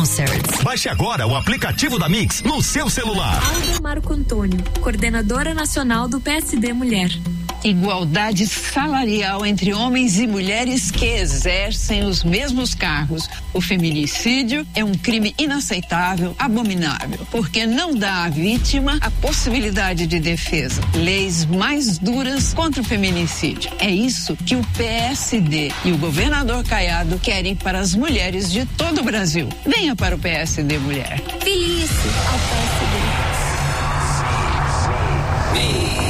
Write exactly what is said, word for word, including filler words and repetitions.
Baixe agora o aplicativo da Mix no seu celular. Alda Marco Antônio, coordenadora nacional do P S D Mulher. Igualdade salarial entre homens e mulheres que exercem os mesmos cargos. O feminicídio é um crime inaceitável, abominável, porque não dá à vítima a possibilidade de defesa. Leis mais duras contra o feminicídio. É isso que o P S D e o governador Caiado querem para as mulheres de todo o Brasil. Venha para o P S D Mulher. Feliz ao P S D.